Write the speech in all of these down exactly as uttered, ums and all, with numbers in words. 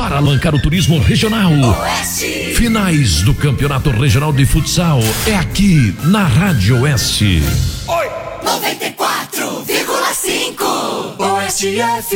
para alavancar o turismo regional. Oeste. Finais do Campeonato Regional de Futsal é aqui na Rádio Oeste. Oi. noventa e quatro vírgula cinco Oeste F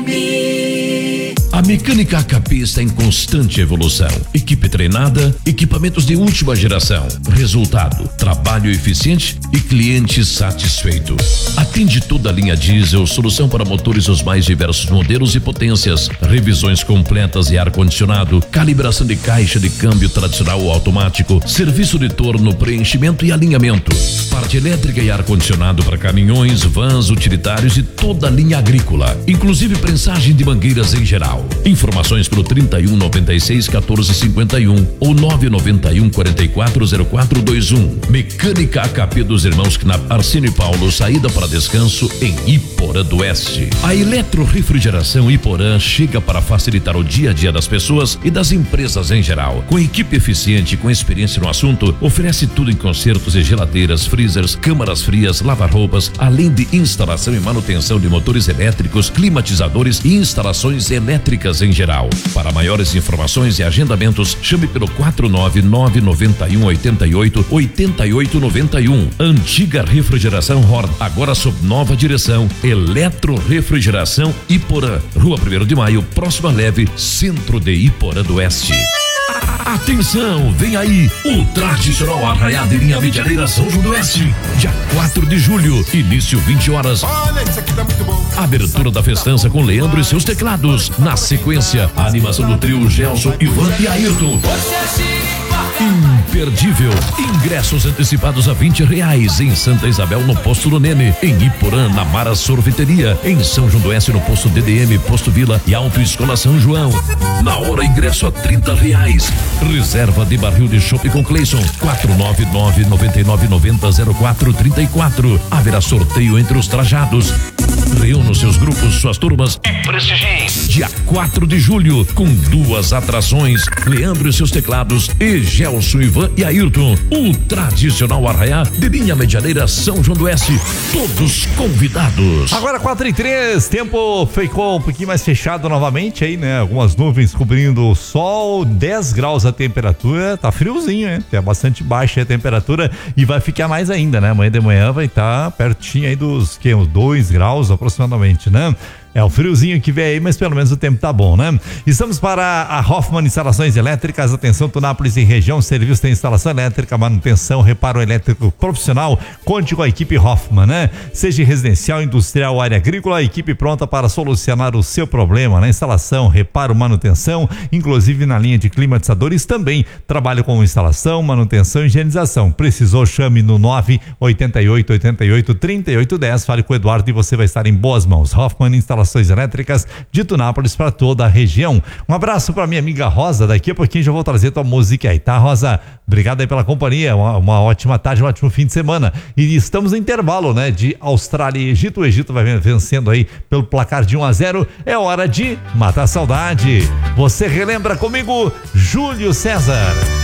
M. A Mecânica A K P está em constante evolução. Equipe treinada, equipamentos de última geração. Resultado, trabalho eficiente e cliente satisfeito. Atende toda a linha diesel, solução para motores dos mais diversos modelos e potências. Revisões completas e ar-condicionado, calibração de caixa de câmbio tradicional ou automático, serviço de torno, preenchimento e alinhamento. Parte elétrica e ar-condicionado para caminhões, vans, utilitários e toda a linha agrícola, inclusive prensagem de mangueiras em geral. Informações pelo trinta e um, noventa e seis, quatorze, cinquenta e um ou nove nove um, quarenta e quatro, zero quatro dois um. Mecânica A K P dos irmãos Knapp, Arcínio e Paulo, saída para descanso em Iporã do Oeste. A Eletrorefrigeração Iporã chega para facilitar o dia a dia das pessoas e das empresas em geral. Com equipe eficiente e com experiência no assunto, oferece tudo em consertos e geladeiras, freezers, câmaras frias, lavar-roupas, além de instalação e manutenção de motores elétricos, climatizadores e instalações elétricas em geral. Para maiores informações e agendamentos, chame pelo quatro nove nove, nove um, oito oito, oito oito nove um. Antiga Refrigeração Horn, agora sob nova direção. Eletrorefrigeração Iporã, Rua primeiro de Maio, próxima Leve, centro de Iporã do Oeste. Atenção, vem aí o tradicional arraiá de linha medianeira São João do Oeste, dia quatro de julho, início vinte horas. Olha, isso aqui tá muito bom. Abertura da festança com Leandro e seus teclados. Na sequência, a animação do trio Gelson, Ivan e Ayrton. Imperdível. Ingressos antecipados a vinte reais em Santa Isabel, no Posto do Nene, em Iporã, na Mara Sorveteria, em São João do Oeste, no Posto D D M, Posto Vila e Autoescola São João. Na hora, ingresso a trinta reais. Reserva de barril de chopp com Cleison, quatro nove nove, nove nove nove zero, zero quatro três quatro. Haverá sorteio entre os trajados. Reúna seus grupos, suas turmas e prestigiem. Dia quatro de julho, com duas atrações: Leandro e seus teclados e Gelson, Ivan e Ayrton. O tradicional arraiá de linha medianeira São João do Oeste. Todos convidados. Agora quatro e três, tempo ficou um pouquinho mais fechado novamente aí, né? Algumas nuvens cobrindo o sol, dez graus a temperatura, tá friozinho, né? É bastante baixa a temperatura e vai ficar mais ainda, né? Amanhã de manhã vai estar tá pertinho aí dos que, uns dois graus aproximadamente, né? É o friozinho que vem aí, mas pelo menos o tempo tá bom, né? Estamos para a Hoffman Instalações Elétricas. Atenção, Tunápolis e região, serviço de instalação elétrica, manutenção, reparo elétrico profissional. Conte com a equipe Hoffman, né? Seja residencial, industrial, área agrícola, a equipe pronta para solucionar o seu problema na instalação, reparo, manutenção, inclusive na linha de climatizadores também. Trabalho com instalação, manutenção e higienização. Precisou, chame no nove oito oito, oito oito, três oito um zero. Fale com o Eduardo e você vai estar em boas mãos. Hoffman Instalações Elétricas de Tunápolis para toda a região. Um abraço para minha amiga Rosa. Daqui a pouquinho já vou trazer tua música aí, tá, Rosa? Obrigado aí pela companhia. Uma, uma ótima tarde, um ótimo fim de semana. E estamos no intervalo, né? De Austrália e Egito. O Egito vai vencendo aí pelo placar de um a zero. É hora de matar a saudade. Você relembra comigo, Júlio César.